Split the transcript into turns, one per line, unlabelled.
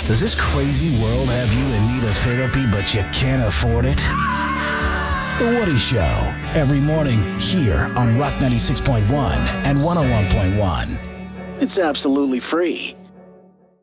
Does this crazy world have you in need of therapy, but you can't afford it? The Woody Show, every morning here on Rock 96.1 and 101.1. It's absolutely free.